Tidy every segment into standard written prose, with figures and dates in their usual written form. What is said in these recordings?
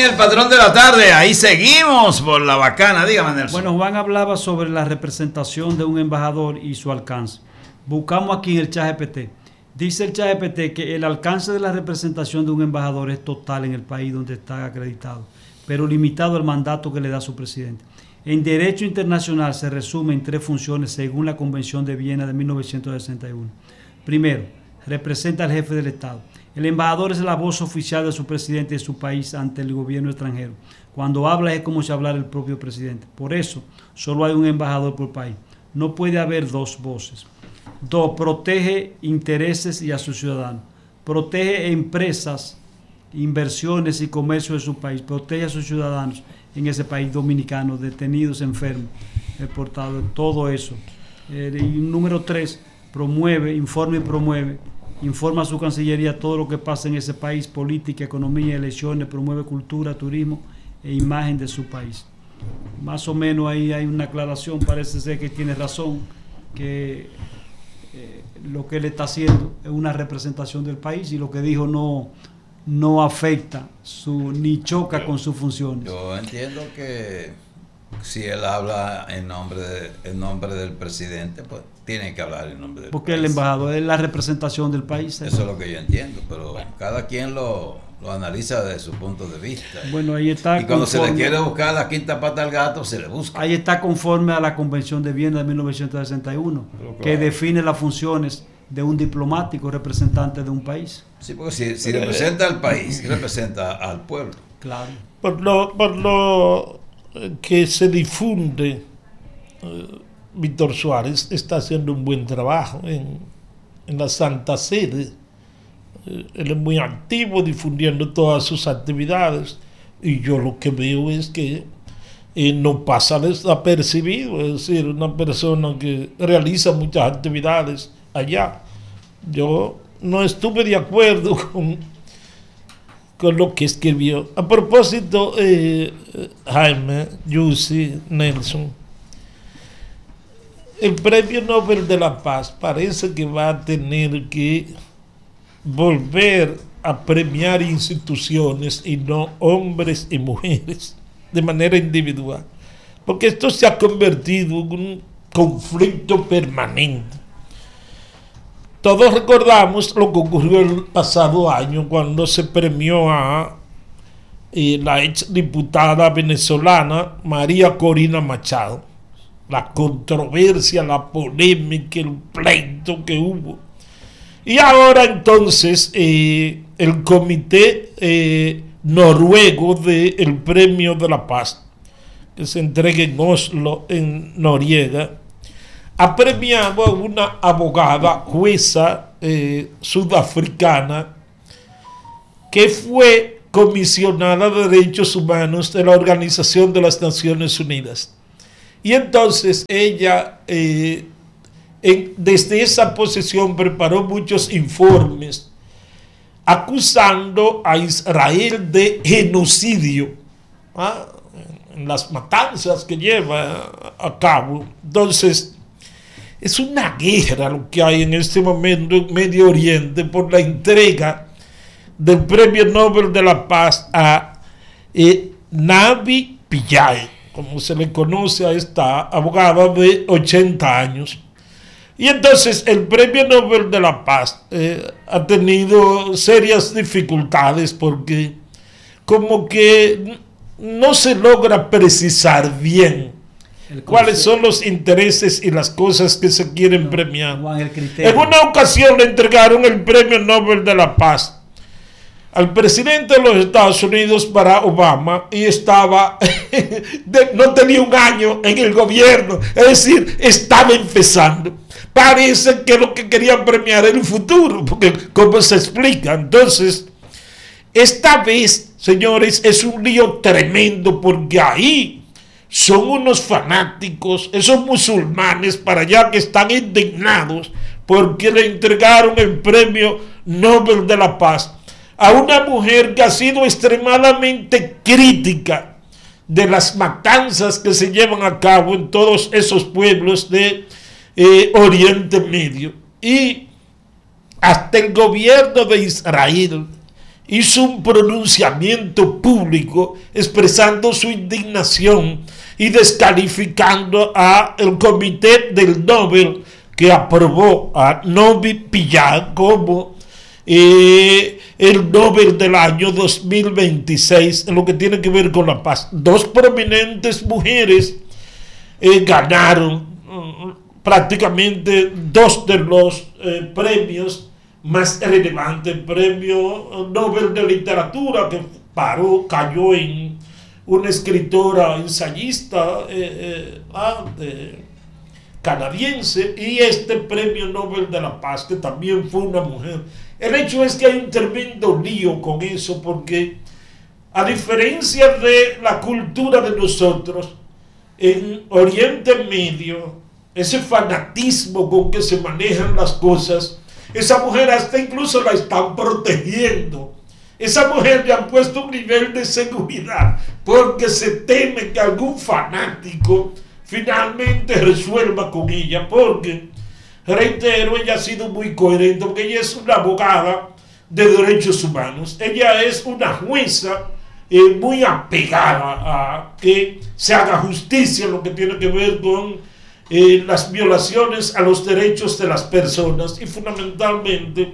el patrón de la tarde. Ahí seguimos por la bacana. Dígame, Nelson. Bueno, Juan hablaba sobre la representación de un embajador y su alcance. Buscamos aquí en el ChatGPT. Dice el ChatGPT que el alcance de la representación de un embajador es total en el país donde está acreditado, pero limitado al mandato que le da su presidente. En derecho internacional se resume en 3 funciones según la Convención de Viena de 1961. Primero, representa al jefe del Estado. El embajador es la voz oficial de su presidente de su país ante el gobierno extranjero. Cuando habla es como si hablara el propio presidente. Por eso, solo hay un embajador por país. No puede haber 2 voces. 2, protege intereses y a sus ciudadanos. Protege empresas, inversiones y comercio de su país. Protege a sus ciudadanos en ese país dominicano, detenidos, enfermos, deportados, todo eso. Y número 3, promueve, informa a su Cancillería todo lo que pasa en ese país, política, economía, elecciones, promueve cultura, turismo e imagen de su país. Más o menos ahí hay una aclaración, parece ser que tiene razón, que lo que él está haciendo es una representación del país y lo que dijo no afecta ni choca con sus funciones. Yo entiendo que si él habla en nombre del presidente, pues tiene que hablar en nombre del porque país. El embajador es la representación del país. Eso es lo que yo entiendo, pero cada quien lo analiza desde su punto de vista. Bueno, ahí está. Y cuando se le quiere buscar la quinta pata al gato, se le busca. Ahí está conforme a la Convención de Viena de 1961, claro, que define las funciones de un diplomático representante de un país. Sí, porque si representa al país, representa al pueblo. Claro. Por lo que se difunde, Víctor Suárez está haciendo un buen trabajo en la Santa Sede. Él es muy activo difundiendo todas sus actividades y yo lo que veo es que no pasa desapercibido, es decir, una persona que realiza muchas actividades allá. Yo no estuve de acuerdo con lo que escribió. A propósito, Jaime, Yussi, Nelson, el Premio Nobel de la Paz parece que va a tener que volver a premiar instituciones y no hombres y mujeres de manera individual, porque esto se ha convertido en un conflicto permanente. Todos recordamos lo que ocurrió el pasado año cuando se premió a la ex diputada venezolana María Corina Machado. La controversia, la polémica, el pleito que hubo. Y ahora entonces el comité noruego del Premio de la Paz, que se entrega en Oslo, en Noruega, ha premiado a una abogada, jueza sudafricana, que fue comisionada de Derechos Humanos de la Organización de las Naciones Unidas. Y entonces ella, desde esa posición, preparó muchos informes acusando a Israel de genocidio, en las matanzas que lleva a cabo. Entonces, es una guerra lo que hay en este momento en Medio Oriente por la entrega del Premio Nobel de la Paz a Navi Pillay, como se le conoce a esta abogada de 80 años. Y entonces el Premio Nobel de la Paz ha tenido serias dificultades porque como que no se logra precisar bien cuáles son los intereses y las cosas que se quieren premiar. En una ocasión le entregaron el Premio Nobel de la Paz al presidente de los Estados Unidos, Barack Obama, y no tenía un año en el gobierno, es decir, estaba empezando. Parece que lo que querían premiar era el futuro, porque ¿cómo se explica? Entonces, esta vez, señores, es un lío tremendo, porque ahí son unos fanáticos, esos musulmanes para allá que están indignados porque le entregaron el Premio Nobel de la Paz a una mujer que ha sido extremadamente crítica de las matanzas que se llevan a cabo en todos esos pueblos de Oriente Medio. Y hasta el gobierno de Israel hizo un pronunciamiento público expresando su indignación y descalificando a el comité del Nobel que aprobó a Novi Pillay como el Nobel del año 2026 en lo que tiene que ver con la paz. Dos prominentes mujeres ganaron prácticamente dos de los premios más relevantes. El premio Nobel de Literatura, que cayó en una escritora ensayista canadiense, y este premio Nobel de la Paz, que también fue una mujer. El hecho es que hay un tremendo lío con eso, porque a diferencia de la cultura de nosotros, en Oriente Medio, ese fanatismo con que se manejan las cosas, esa mujer hasta incluso la están protegiendo. Esa mujer le han puesto un nivel de seguridad porque se teme que algún fanático finalmente resuelva con ella, porque, reitero, ella ha sido muy coherente, porque ella es una abogada de derechos humanos, ella es una jueza muy apegada a que se haga justicia en lo que tiene que ver con las violaciones a los derechos de las personas y fundamentalmente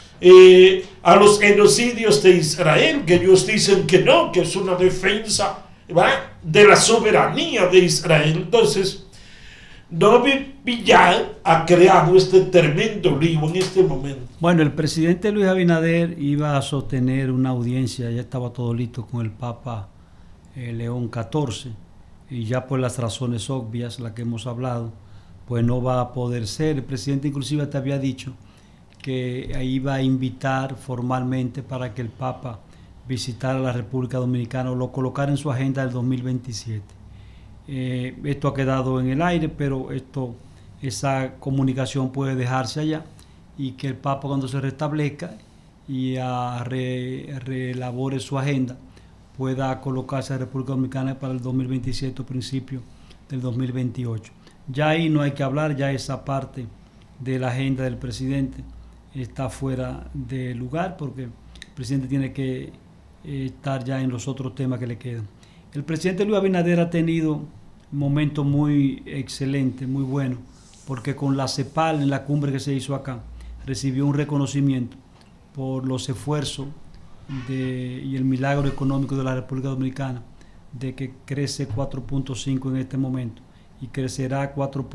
a los genocidios de Israel, que ellos dicen que no, que es una defensa, ¿verdad?, de la soberanía de Israel. Entonces, Novi Pillay ha creado este tremendo lío en este momento. Bueno, el presidente Luis Abinader iba a sostener una audiencia, ya estaba todo listo con el Papa León XIV, y ya por las razones obvias, las que hemos hablado, pues no va a poder ser. El presidente inclusive te había dicho que iba a invitar formalmente para que el Papa visitara la República Dominicana o lo colocara en su agenda del 2027. Esto ha quedado en el aire, pero esa comunicación puede dejarse allá, y que el Papa, cuando se restablezca y reelabore su agenda, pueda colocarse a la República Dominicana para el 2027 o principio del 2028. Ya ahí no hay que hablar, ya esa parte de la agenda del presidente está fuera de lugar, porque el presidente tiene que estar ya en los otros temas que le quedan. El presidente Luis Abinader ha tenido momentos muy excelentes, muy buenos, porque con la CEPAL, en la cumbre que se hizo acá, recibió un reconocimiento por los esfuerzos y el milagro económico de la República Dominicana, de que crece 4.5 en este momento y crecerá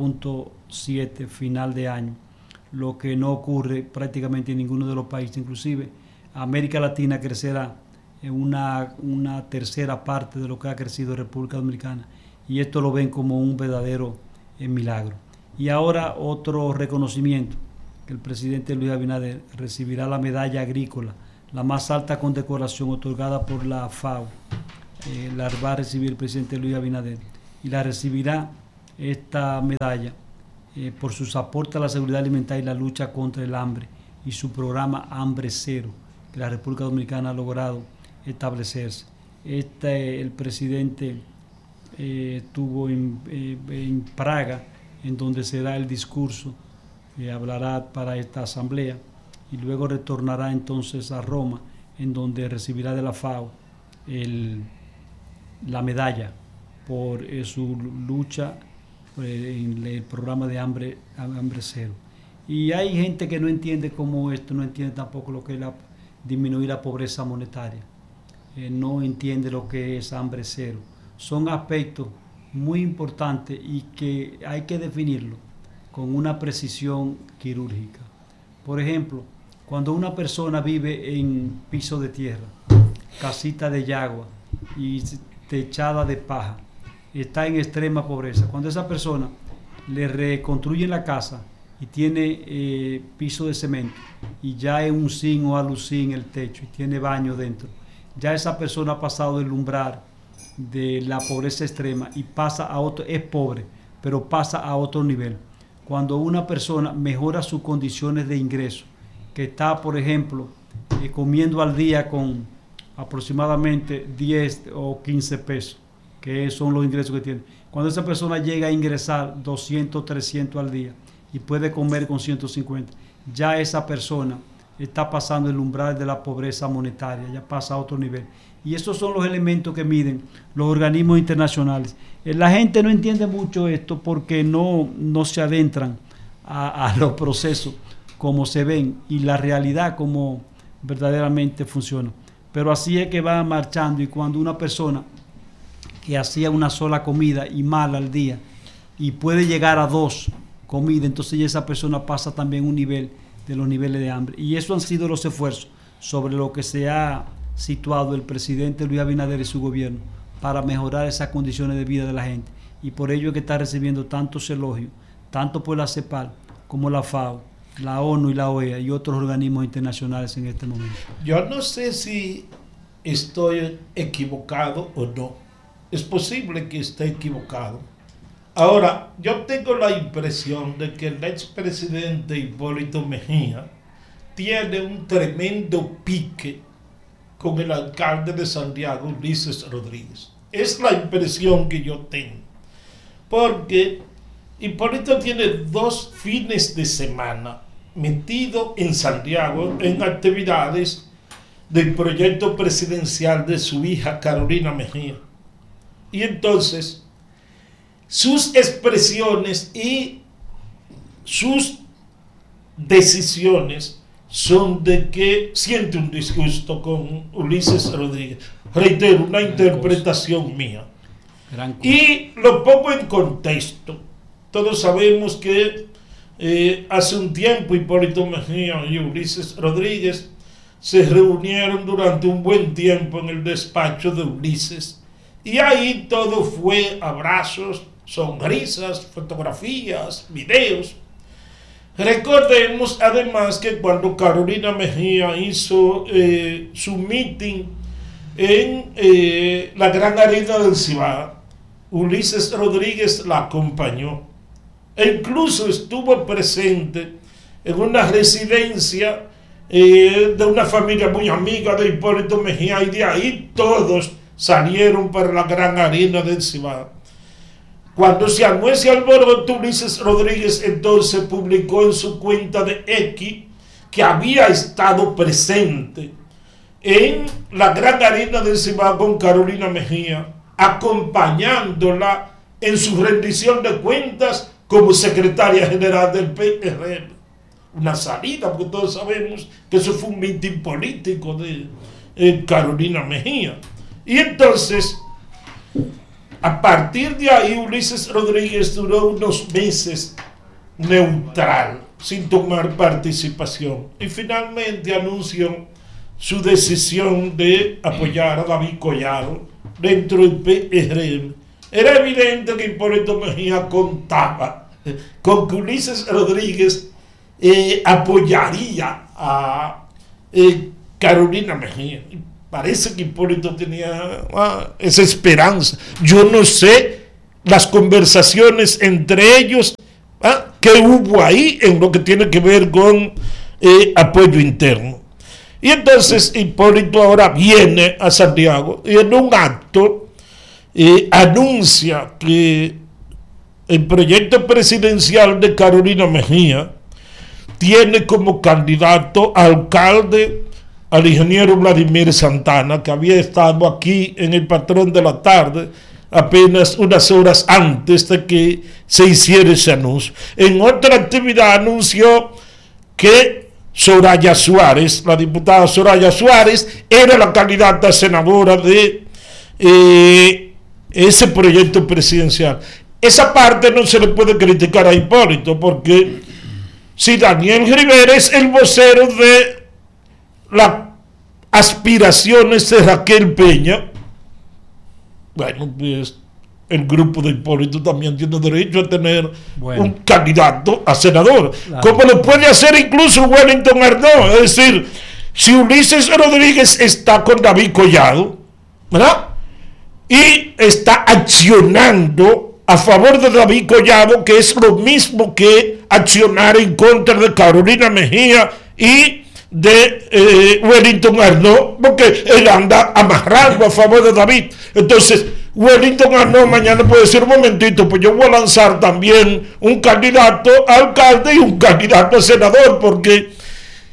4.7 final de año, lo que no ocurre prácticamente en ninguno de los países. Inclusive América Latina crecerá en una tercera parte de lo que ha crecido República Dominicana, y esto lo ven como un verdadero milagro. Y ahora otro reconocimiento, que el presidente Luis Abinader recibirá la medalla agrícola, la más alta condecoración otorgada por la FAO. La va a recibir el presidente Luis Abinader, y la recibirá esta medalla por sus aportes a la seguridad alimentaria y la lucha contra el hambre, y su programa Hambre Cero, que la República Dominicana ha logrado establecerse. El presidente estuvo en Praga, en donde será el discurso que hablará para esta asamblea, y luego retornará entonces a Roma, en donde recibirá de la FAO la medalla por su lucha en el programa de hambre cero. Y hay gente que no entiende cómo esto, no entiende tampoco lo que es disminuir la pobreza monetaria, no entiende lo que es hambre cero. Son aspectos muy importantes y que hay que definirlo con una precisión quirúrgica. Por ejemplo, cuando una persona vive en piso de tierra, casita de yagua y techada de paja, está en extrema pobreza. Cuando esa persona le reconstruyen la casa y tiene piso de cemento y ya es un zinc o alucin el techo y tiene baño dentro, ya esa persona ha pasado del umbral de la pobreza extrema y pasa a otro, es pobre, pero pasa a otro nivel. Cuando una persona mejora sus condiciones de ingreso, que está, por ejemplo, comiendo al día con aproximadamente 10 o 15 pesos, que son los ingresos que tiene. Cuando esa persona llega a ingresar 200, 300 al día y puede comer con 150, ya esa persona está pasando el umbral de la pobreza monetaria, ya pasa a otro nivel. Y esos son los elementos que miden los organismos internacionales. La gente no entiende mucho esto porque no se adentran a los procesos como se ven y la realidad como verdaderamente funciona. Pero así es que va marchando, y cuando una persona que hacía una sola comida y mal al día y puede llegar a 2 comidas, entonces esa persona pasa también un nivel de los niveles de hambre. Y eso han sido los esfuerzos sobre lo que se ha situado el presidente Luis Abinader y su gobierno para mejorar esas condiciones de vida de la gente. Y por ello es que está recibiendo tantos elogios, tanto por la CEPAL como la FAO, la ONU y la OEA y otros organismos internacionales en este momento. Yo no sé si estoy equivocado o no. Es posible que esté equivocado. Ahora, yo tengo la impresión de que el expresidente Hipólito Mejía tiene un tremendo pique con el alcalde de Santiago, Ulises Rodríguez. Es la impresión que yo tengo. Porque Hipólito tiene 2 fines de semana metido en Santiago en actividades del proyecto presidencial de su hija Carolina Mejía. Y entonces sus expresiones y sus decisiones son de que siente un disgusto con Ulises Rodríguez. Reitero, una interpretación mía. Y lo pongo en contexto. Todos sabemos que hace un tiempo Hipólito Mejía y Ulises Rodríguez se reunieron durante un buen tiempo en el despacho de Ulises, y ahí todo fue abrazos, sonrisas, fotografías, videos. Recordemos además que cuando Carolina Mejía hizo su meeting en la Gran Arena del Cibao, Ulises Rodríguez la acompañó e incluso estuvo presente en una residencia de una familia muy amiga de Hipólito Mejía, y de ahí todos salieron para la Gran Arena del Cibao. Cuando se armó ese alboroto, Ulises Rodríguez entonces publicó en su cuenta de X que había estado presente en la Gran Arena del Cibao con Carolina Mejía, acompañándola en su rendición de cuentas como secretaria general del PRM. Una salida, porque todos sabemos que eso fue un mitin político de Carolina Mejía. Y entonces, a partir de ahí, Ulises Rodríguez duró unos meses neutral, sin tomar participación, y finalmente anunció su decisión de apoyar a David Collado dentro del PRM. Era evidente que Hipólito Mejía contaba con que Ulises Rodríguez apoyaría a Carolina Mejía. Parece que Hipólito tenía esa esperanza. Yo no sé las conversaciones entre ellos que hubo ahí en lo que tiene que ver con apoyo interno. Y entonces Hipólito ahora viene a Santiago y en un acto anuncia que el proyecto presidencial de Carolina Mejía tiene como candidato a alcalde al ingeniero Vladimir Santana, que había estado aquí en el Patrón de la Tarde apenas unas horas antes de que se hiciera ese anuncio. En otra actividad anunció que Soraya Suárez, la diputada Soraya Suárez, era la candidata senadora de ese proyecto presidencial. Esa parte no se le puede criticar a Hipólito, porque si Daniel Rivera es el vocero de las aspiraciones de Raquel Peña, bueno, pues el grupo de Hipólito también tiene derecho a tener un candidato a senador, como lo puede hacer incluso Wellington Arnaud. Es decir, si Ulises Rodríguez está con David Collado, ¿verdad?, y está accionando a favor de David Collado, que es lo mismo que accionar en contra de Carolina Mejía y de Wellington Arnaud, porque él anda amarrando a favor de David. Entonces Wellington Arnaud mañana puede decir: un momentito, pues yo voy a lanzar también un candidato a alcalde y un candidato a senador, porque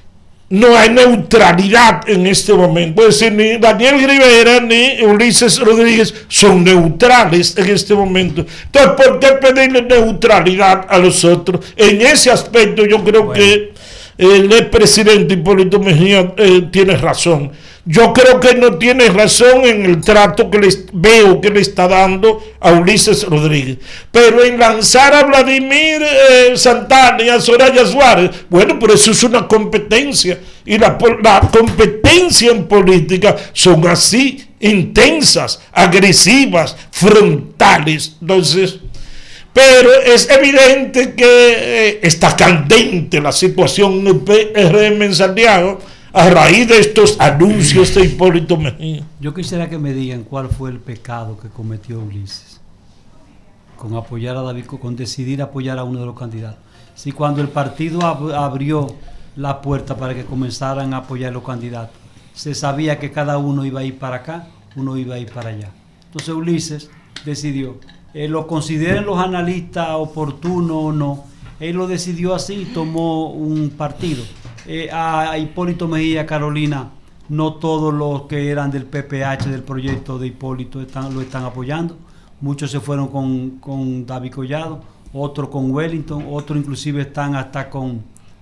no hay neutralidad en este momento. Es decir, ni Daniel Rivera ni Ulises Rodríguez son neutrales en este momento. Entonces, ¿por qué pedirle neutralidad a los otros? En ese aspecto yo creo que el expresidente Hipólito Mejía tiene razón. Yo creo que no tiene razón en el trato que veo que le está dando a Ulises Rodríguez. Pero en lanzar a Vladimir Santana y a Soraya Suárez, bueno, pero eso es una competencia. Y la competencia en política son así, intensas, agresivas, frontales. Entonces, pero es evidente que está candente la situación en el PRM en Santiago a raíz de estos anuncios de Hipólito Mejía. Yo quisiera que me digan cuál fue el pecado que cometió Ulises con apoyar a David, con decidir apoyar a uno de los candidatos. Si cuando el partido abrió la puerta para que comenzaran a apoyar a los candidatos, se sabía que cada uno iba a ir para acá, uno iba a ir para allá. Entonces Ulises decidió, lo consideren los analistas oportuno o no, él lo decidió así y tomó un partido. A Hipólito Mejía, Carolina, no todos los que eran del PPH, del proyecto de Hipólito, lo están apoyando. Muchos se fueron con David Collado, otros con Wellington, otros inclusive están hasta con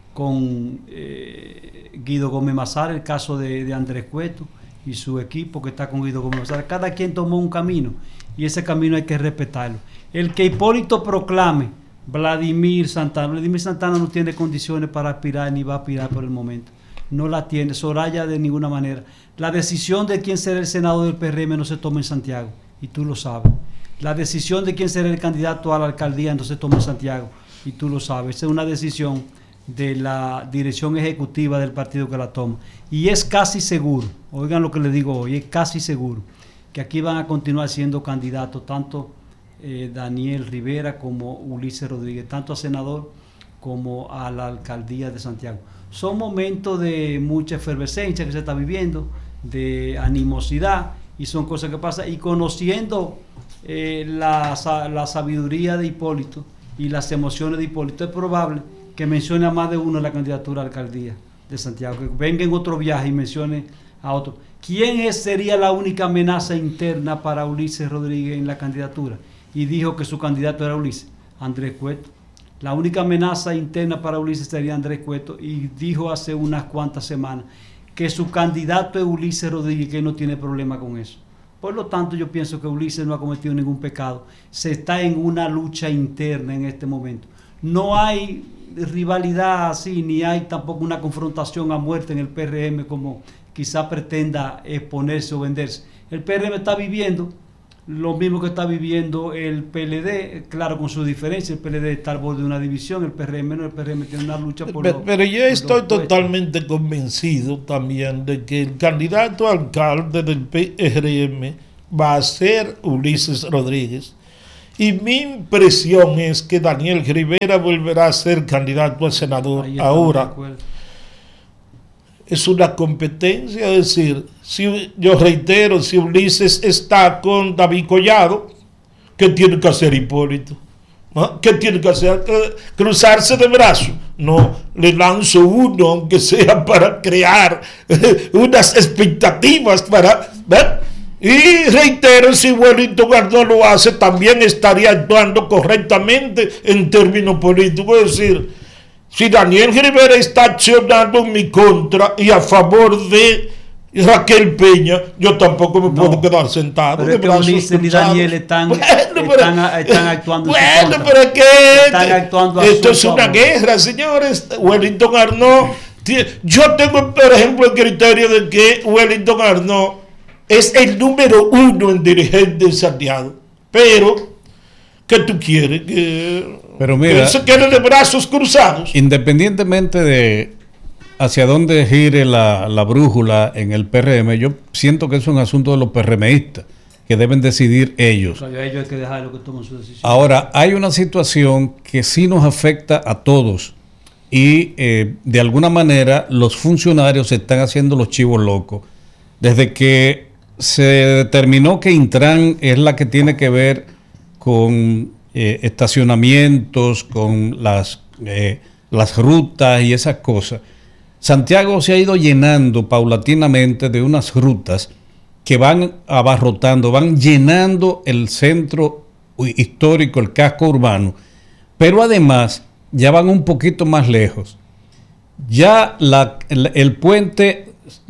Guido Gómez Mazara, el caso de Andrés Cueto y su equipo que está con Guido Gómez Mazara. Cada quien tomó un camino y ese camino hay que respetarlo. El que Hipólito proclame Vladimir Santana no tiene condiciones para aspirar ni va a aspirar por el momento. No la tiene. Soraya de ninguna manera. La decisión de quién será el senador del PRM no se toma en Santiago y tú lo sabes. La decisión de quién será el candidato a la alcaldía no se toma en Santiago y tú lo sabes. Esa es una decisión de la dirección ejecutiva del partido que la toma. Y es casi seguro, oigan lo que les digo hoy, es casi seguro que aquí van a continuar siendo candidatos tanto Daniel Rivera como Ulises Rodríguez, tanto a senador como a la alcaldía de Santiago. Son momentos de mucha efervescencia que se está viviendo, de animosidad, y son cosas que pasan. Y conociendo la sabiduría de Hipólito y las emociones de Hipólito, es probable que mencione a más de uno en la candidatura a la alcaldía de Santiago, que venga en otro viaje y mencione a otro. ¿Quién sería la única amenaza interna para Ulises Rodríguez en la candidatura? Y dijo que su candidato era Ulises, Andrés Cueto. La única amenaza interna para Ulises sería Andrés Cueto, y dijo hace unas cuantas semanas que su candidato es Ulises Rodríguez, que no tiene problema con eso. Por lo tanto, yo pienso que Ulises no ha cometido ningún pecado. Se está en una lucha interna en este momento. No hay rivalidad así, ni hay tampoco una confrontación a muerte en el PRM como quizá pretenda exponerse o venderse. El PRM está viviendo lo mismo que está viviendo el PLD, claro, con su diferencia. El PLD está al borde de una división, el PRM no, el PRM tiene una lucha por pero yo estoy totalmente convencido también de que el candidato a alcalde del PRM va a ser Ulises Rodríguez. Y mi impresión es que Daniel Rivera volverá a ser candidato a senador. Ahora, es una competencia, es decir, si, yo reitero, si Ulises está con David Collado, ¿qué tiene que hacer Hipólito? ¿Ah? ¿Qué tiene que hacer? ¿Cruzarse de brazos? No, le lanzo uno, aunque sea para crear unas expectativas para... ¿ver? Y reitero, si Wellington Arnaud lo hace, también estaría actuando correctamente en términos políticos. Es decir, si Daniel Rivera está accionando en mi contra y a favor de Raquel Peña, yo tampoco me puedo quedar sentado. Pero es que Ulises y Daniel están actuando bueno, pero es que esto es una guerra, señores. Wellington Arnaud, yo tengo, por ejemplo, el criterio de que Wellington Arnaud es el número uno en dirigente de Santiago, pero ¿qué tú quieres? Pero mira, que se quede de brazos cruzados. Independientemente de hacia dónde gire la brújula en el PRM, yo siento que es un asunto de los PRMistas, que deben decidir ellos. O sea, ellos hay que dejarlo que tomen su decisión. Ahora, hay una situación que sí nos afecta a todos y de alguna manera los funcionarios se están haciendo los chivos locos. Desde que se determinó que Intran es la que tiene que ver con estacionamientos, con las rutas y esas cosas, Santiago se ha ido llenando paulatinamente de unas rutas que van abarrotando, van llenando el centro histórico, el casco urbano, pero además ya van un poquito más lejos. Ya el puente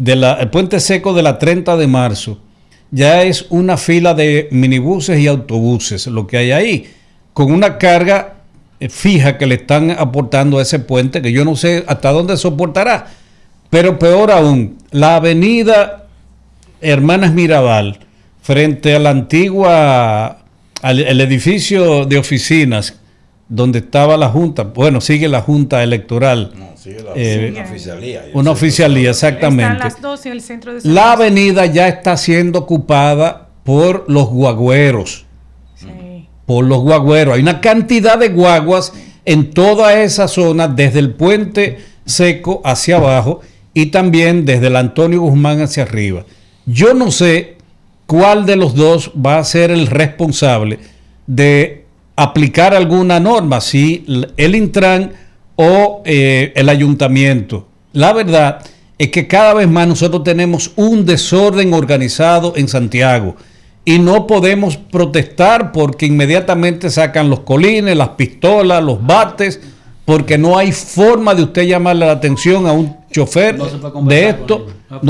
seco de la 30 de marzo ya es una fila de minibuses y autobuses, lo que hay ahí, con una carga fija que le están aportando a ese puente, que yo no sé hasta dónde soportará. Pero peor aún, la avenida Hermanas Mirabal, frente a la antigua, al edificio de oficinas donde estaba la Junta, bueno, sigue la Junta Electoral. No, sigue una oficialía. Una oficialía, exactamente. Están las dos en el centro de La avenida ya está siendo ocupada por los guagüeros. Sí. Por los guagüeros. Hay una cantidad de guaguas en toda esa zona, desde el puente seco hacia abajo y también desde el Antonio Guzmán hacia arriba. Yo no sé cuál de los dos va a ser el responsable de aplicar alguna norma, si el Intran o el ayuntamiento. La verdad es que cada vez más nosotros tenemos un desorden organizado en Santiago y no podemos protestar porque inmediatamente sacan los colines, las pistolas, los bates, porque no hay forma de usted llamarle la atención a un chofer de esto.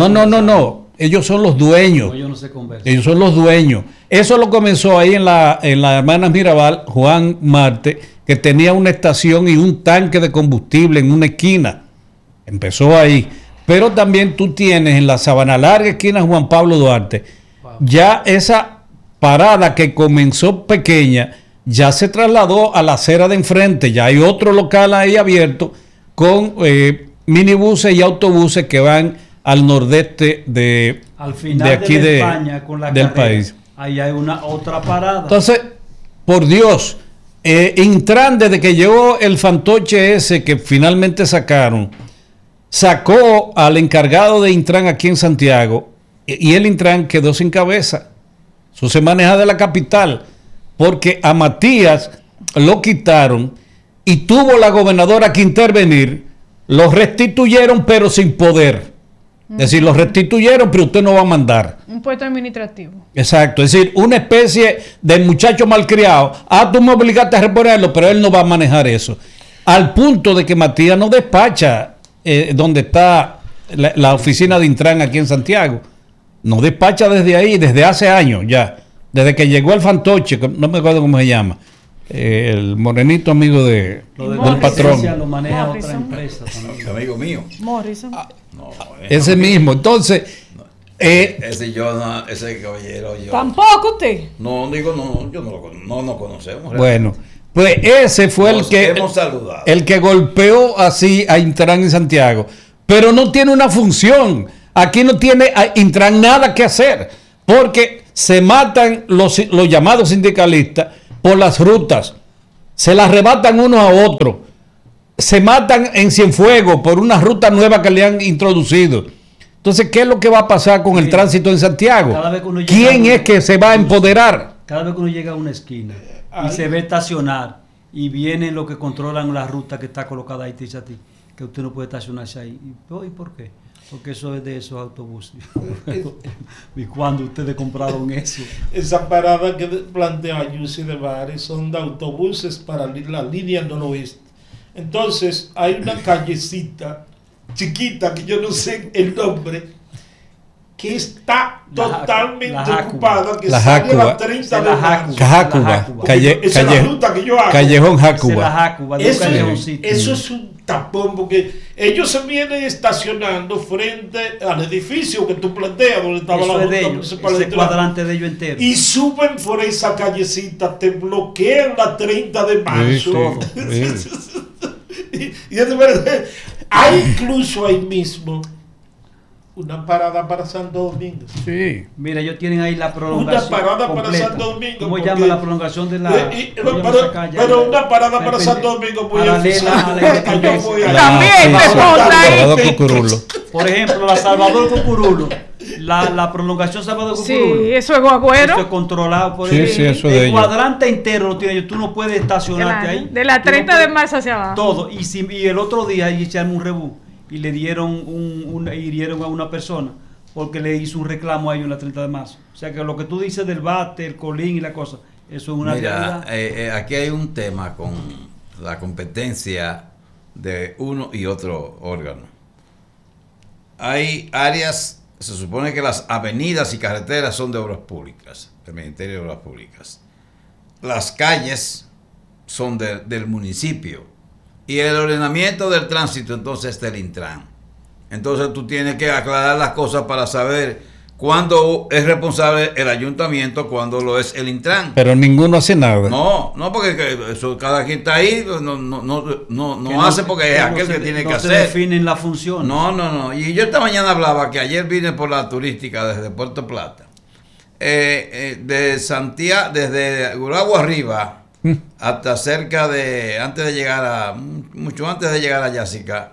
No. Ellos son los dueños. Ellos no se conversan. Ellos son los dueños. Eso lo comenzó ahí en la Hermanas Mirabal, Juan Marte, que tenía una estación y un tanque de combustible en una esquina. Empezó ahí. Pero también tú tienes en la Sabana Larga, esquina Juan Pablo Duarte, ya esa parada que comenzó pequeña, ya se trasladó a la acera de enfrente. Ya hay otro local ahí abierto con minibuses y autobuses que van al nordeste al final de aquí de España, con la del carrera, país. Ahí hay otra parada. Entonces, por Dios, Intran, desde que llegó el fantoche ese que finalmente sacó al encargado de Intran aquí en Santiago, y el Intran quedó sin cabeza. Eso se maneja de la capital, porque a Matías lo quitaron y tuvo la gobernadora que intervenir, lo restituyeron pero sin poder. Es decir, lo restituyeron, pero usted no va a mandar. Un puesto administrativo. Exacto, es decir, una especie de muchacho malcriado. Tú me obligaste a reponerlo, pero él no va a manejar eso. Al punto de que Matías no despacha donde está la oficina de Intran aquí en Santiago. No despacha desde ahí, desde hace años ya. Desde que llegó el fantoche, no me acuerdo cómo se llama. El morenito amigo del patrón. Lo maneja Morrison. otra empresa también. Amigo mío. Morrison. No, Ese mismo. Entonces, ese caballero yo. Tampoco usted. No, digo, no, yo no lo conocemos. bueno, pues ese fue Hemos saludado. el que golpeó así a Intran en Santiago. Pero no tiene una función. Aquí no tiene Intran nada que hacer. Porque se matan los llamados sindicalistas por las rutas, se las arrebatan unos a otros, se matan en Cienfuegos por una ruta nueva que le han introducido. Entonces, ¿qué es lo que va a pasar con el tránsito en Santiago? ¿Quién es que se va a empoderar? Cada vez que uno llega a una esquina y se ve estacionar y vienen los que controlan la ruta que está colocada ahí, te dice a ti que usted no puede estacionarse ahí. ¿Y por qué? Porque eso es de esos autobuses. ¿Y cuándo ustedes compraron eso? Esa parada que plantea Yussi de Bares son de autobuses para la línea noroeste. Entonces hay una callecita chiquita que yo no sé el nombre, que está totalmente ocupada, que sale a las 30 de marzo. Jácuba. Esa es la ruta que yo hago. Callejón Jácuba. Eso es un tapón, porque ellos se vienen estacionando frente al edificio que tú planteas, donde estaba eso la es de Junta ellos, Municipal ese cuadrante de ellos entero. y suben por esa callecita, te bloquean la 30 de marzo. Y es de verdad, hay incluso ahí mismo una parada para Santo Domingo. Sí. Mira, ellos tienen ahí la prolongación. Una parada completa. para Santo Domingo. ¿Cómo llama la prolongación de la? Pero una parada para Santo Domingo muy paralela a la independencia. También te ponta ahí. Por ejemplo, la Salvador Cucurulo. La prolongación Salvador Cucurulo. Sí, eso es guagüero. Eso es controlado por Sí, ellos. sí, eso de el ellos. cuadrante entero lo tiene ellos. Tú no puedes estacionarte ahí. De la Tú no 30 de puedes- marzo hacia abajo. Todo. Y el otro día ahí echarme un rebú. y le dieron hirieron a una persona porque le hizo un reclamo a ellos en la 30 de marzo. O sea que lo que tú dices del bate, el colín y la cosa, eso es una realidad. Aquí hay un tema con la competencia de uno y otro órgano. Hay áreas, se supone que las avenidas y carreteras son de obras públicas, del Ministerio de Obras Públicas. Las calles son del municipio y el ordenamiento del tránsito entonces es del Intran. Entonces tú tienes que aclarar las cosas para saber cuándo es responsable el ayuntamiento, cuándo lo es el Intran. Pero ninguno hace nada. No, porque eso, cada quien está ahí, no hace porque es aquel que tiene que hacer. No se definen las funciones. No. Y yo esta mañana hablaba que ayer vine por la turística desde Puerto Plata. De Santiago, desde Gurabo arriba hasta cerca de, mucho antes de llegar a Yásica,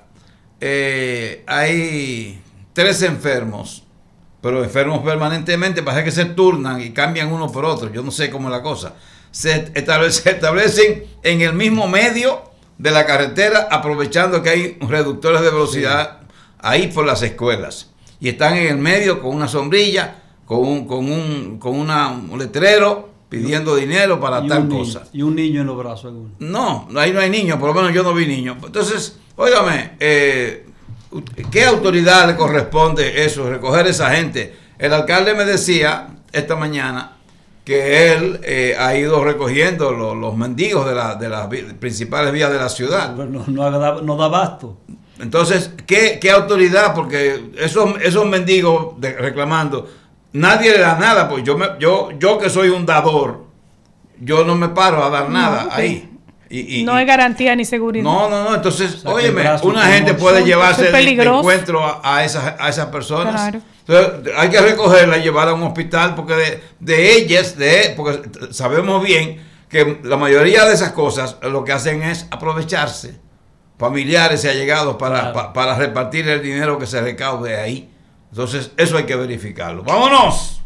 hay 3 enfermos, pero enfermos permanentemente, parece que se turnan y cambian uno por otro, yo no sé cómo es la cosa. Se establecen en el mismo medio de la carretera, aprovechando que hay reductores de velocidad ahí por las escuelas, y están en el medio con una sombrilla, con un letrero pidiendo dinero para tal cosa. Y un niño en los brazos. Alguno. No, ahí no hay niños, por lo menos yo no vi niños. Entonces, óigame, ¿qué autoridad le corresponde eso, recoger esa gente? El alcalde me decía esta mañana que él ha ido recogiendo los mendigos de las principales vías de la ciudad. No da abasto. Entonces, ¿qué autoridad? Porque esos mendigos reclamando, nadie le da nada, pues yo que soy un dador, yo no me paro a dar nada ahí. No hay garantía ni seguridad. No, entonces, óyeme, una gente puede llevarse de encuentro a esas personas. Claro. Entonces, hay que recogerla y llevarla a un hospital, porque porque sabemos bien que la mayoría de esas cosas lo que hacen es aprovecharse, familiares y allegados para repartir el dinero que se recaude ahí. Entonces, eso hay que verificarlo. ¡Vámonos!